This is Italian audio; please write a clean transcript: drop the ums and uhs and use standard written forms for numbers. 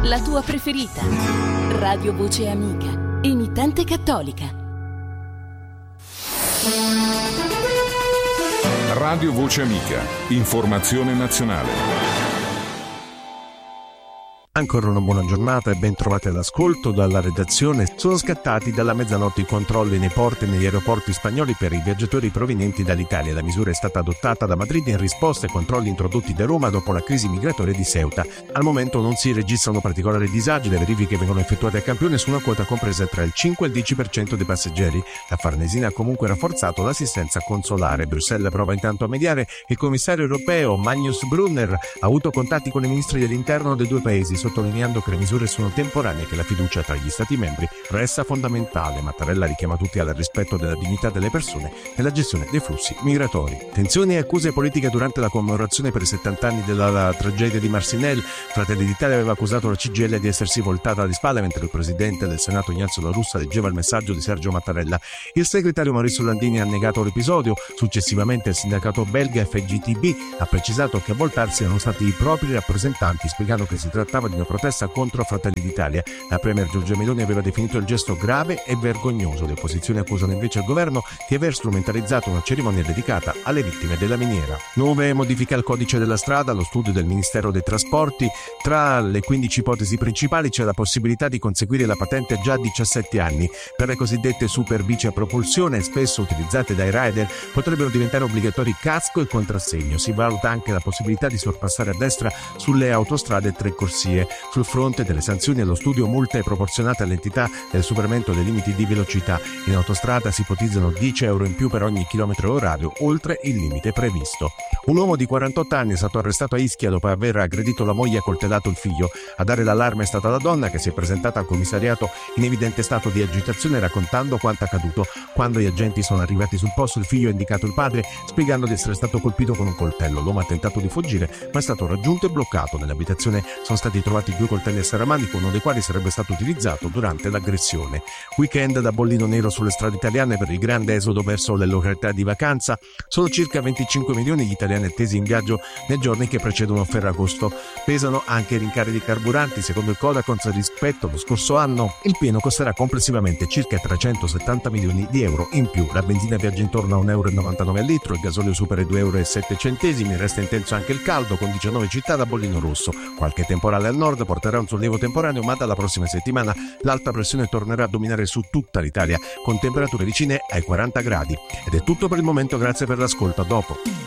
la tua preferita. Radio Voce Amica, emittente cattolica. Radio Voce Amica, informazione nazionale. Ancora una buona giornata e ben trovati all'ascolto. Dalla redazione sono scattati dalla mezzanotte i controlli nei porti e negli aeroporti spagnoli per i viaggiatori provenienti dall'Italia. La misura è stata adottata da Madrid in risposta ai controlli introdotti da Roma dopo la crisi migratoria di Ceuta. Al momento non si registrano particolari disagi, le verifiche vengono effettuate a campione su una quota compresa tra il 5 e il 10% dei passeggeri. La Farnesina ha comunque rafforzato l'assistenza consolare. Bruxelles prova intanto a mediare. Il commissario europeo Magnus Brunner ha avuto contatti con i ministri dell'interno dei due paesi, sottolineando che le misure sono temporanee e che la fiducia tra gli Stati membri resta fondamentale. Mattarella richiama tutti al rispetto della dignità delle persone nella gestione dei flussi migratori. Tensioni e accuse politiche durante la commemorazione per i 70 anni della tragedia di Marcinelle. Fratelli d'Italia aveva accusato la CGIL di essersi voltata alle spalle mentre il presidente del Senato Ignazio La Russa leggeva il messaggio di Sergio Mattarella. Il segretario Maurizio Landini ha negato l'episodio. Successivamente il sindacato belga FGTB ha precisato che a voltarsi erano stati i propri rappresentanti, spiegando che si trattava di una protesta contro Fratelli d'Italia. La premier Giorgia Meloni aveva definito il gesto grave e vergognoso. Le opposizioni accusano invece il governo di aver strumentalizzato una cerimonia dedicata alle vittime della miniera. Nuove modifiche al codice della strada, allo studio del Ministero dei Trasporti. Tra le 15 ipotesi principali c'è la possibilità di conseguire la patente già a 17 anni. Per le cosiddette super bici a propulsione, spesso utilizzate dai rider, potrebbero diventare obbligatori casco e contrassegno. Si valuta anche la possibilità di sorpassare a destra sulle autostrade e tre corsie. Sul fronte delle sanzioni, allo studio multe proporzionate all'entità del superamento dei limiti di velocità. In autostrada si ipotizzano 10 euro in più per ogni chilometro orario, oltre il limite previsto. Un uomo di 48 anni è stato arrestato a Ischia dopo aver aggredito la moglie e accoltellato il figlio. A dare l'allarme è stata la donna, che si è presentata al commissariato in evidente stato di agitazione, raccontando quanto accaduto. Quando gli agenti sono arrivati sul posto, il figlio ha indicato il padre, spiegando di essere stato colpito con un coltello. L'uomo ha tentato di fuggire, ma è stato raggiunto e bloccato. Nell'abitazione sono stati trovati 2 coltelli a serramanico, uno dei quali sarebbe stato utilizzato durante l'aggressione. Weekend da bollino nero sulle strade italiane per il grande esodo verso le località di vacanza. Sono circa 25 milioni gli italiani attesi in viaggio nei giorni che precedono Ferragosto. Pesano anche i rincari di carburanti. Secondo il Codacons, rispetto allo scorso anno, il pieno costerà complessivamente circa 370 milioni di euro in più. La benzina viaggia intorno a 1,99 euro al litro, il gasolio supera i 2,07 euro. Resta intenso anche il caldo, con 19 città da bollino rosso. Qualche temporale al nord porterà un sollievo temporaneo, ma dalla prossima settimana l'alta pressione tornerà a dominare su tutta l'Italia, con temperature vicine ai 40 gradi. Ed è tutto per il momento, grazie per l'ascolto, a dopo.